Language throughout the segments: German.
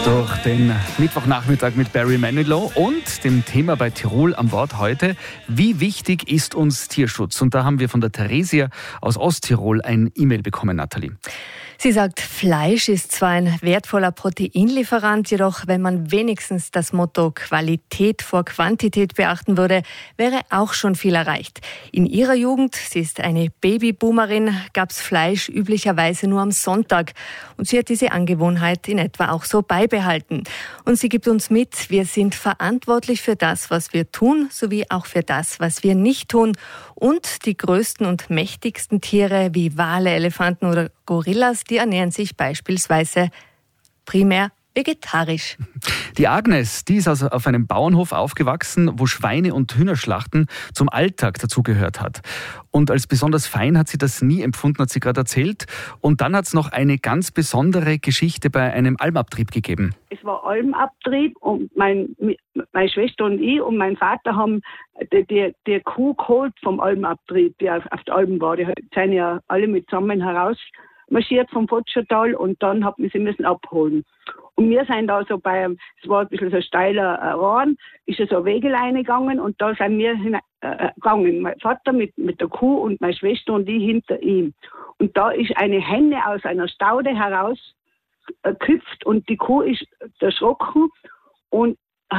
Durch den Mittwochnachmittag mit Barry Manilow und dem Thema bei Tirol am Wort heute: Wie wichtig ist uns Tierschutz? Und da haben wir von der Theresia aus Osttirol ein E-Mail bekommen, Nathalie. Sie sagt, Fleisch ist zwar ein wertvoller Proteinlieferant, jedoch wenn man wenigstens das Motto Qualität vor Quantität beachten würde, wäre auch schon viel erreicht. In ihrer Jugend, sie ist eine Babyboomerin, gab's Fleisch üblicherweise nur am Sonntag. Und sie hat diese Angewohnheit in etwa auch so beibehalten. Und sie gibt uns mit, wir sind verantwortlich für das, was wir tun, sowie auch für das, was wir nicht tun. Und die größten und mächtigsten Tiere wie Wale, Elefanten oder Gorillas, die ernähren sich beispielsweise primär vegetarisch. Die Agnes, die ist also auf einem Bauernhof aufgewachsen, wo Schweine- und Hühnerschlachten zum Alltag dazugehört hat. Und als besonders fein hat sie das nie empfunden, hat sie gerade erzählt. Und dann hat es noch eine ganz besondere Geschichte bei einem Almabtrieb gegeben. Es war Almabtrieb und meine Schwester und ich und mein Vater haben die Kuh geholt vom Almabtrieb, die auf der Alm war. Die sind ja alle mit zusammen herausmarschiert vom Fotschertal und dann hat man sie müssen abholen. Und wir sind da so es war ein bisschen so steiler Rahn, ist so eine Wegeleine gegangen und da sind wir gegangen. Mein Vater mit der Kuh und meine Schwester und ich hinter ihm. Und da ist eine Henne aus einer Staude herausgehüpft und die Kuh ist erschrocken und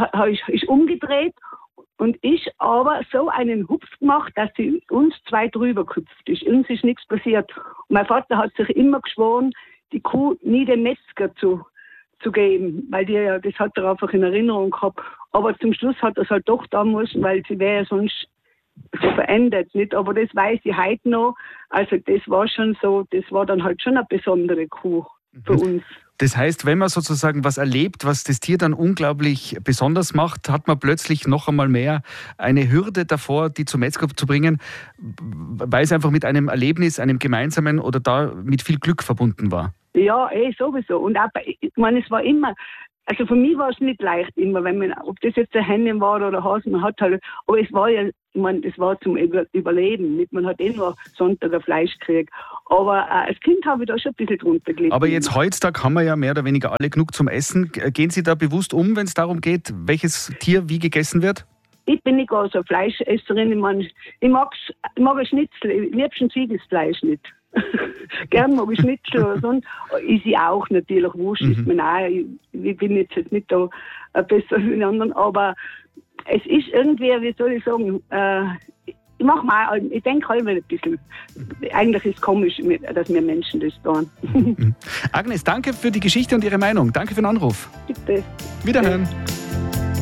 ist umgedreht und ich aber so einen Hupf gemacht, dass sie uns zwei drüber gehüpft ist. Uns ist nichts passiert. Und mein Vater hat sich immer geschworen, die Kuh nie dem Metzger zu geben, weil das hat er einfach in Erinnerung gehabt. Aber zum Schluss hat er es halt doch da müssen, weil sie wäre ja sonst so verändert, nicht? Aber das weiß ich heute noch. Also das war schon so, das war dann halt schon eine besondere Kuh für uns. Das heißt, wenn man sozusagen was erlebt, was das Tier dann unglaublich besonders macht, hat man plötzlich noch einmal mehr eine Hürde davor, die zum Metzger zu bringen, weil es einfach mit einem Erlebnis, einem gemeinsamen oder da mit viel Glück verbunden war. Ja, sowieso. Und auch, ich meine, es war immer, also für mich war es nicht leicht immer, ob das jetzt eine Henne war oder ein Hase, man hat halt, aber es war ja, ich meine, das war zum Überleben, nicht? Man hat nur Sonntag ein Fleisch gekriegt. Aber als Kind habe ich da schon ein bisschen drunter gelitten. Aber jetzt heutzutage haben wir ja mehr oder weniger alle genug zum Essen. Gehen Sie da bewusst um, wenn es darum geht, welches Tier wie gegessen wird? Ich bin nicht gar so eine Fleischesserin. Ich mag ein Schnitzel, liebsten Ziegelsfleisch nicht. Gern mag ich Schnitzel oder sonst. Ist ich auch natürlich, Wurst ist mir auch. Ich bin jetzt nicht da besser als die anderen, aber es ist irgendwie, wie soll ich sagen, ich denke halt ein bisschen, eigentlich ist es komisch, dass wir Menschen das tun. Agnes, danke für die Geschichte und Ihre Meinung. Danke für den Anruf. Bitte. Wiederhören.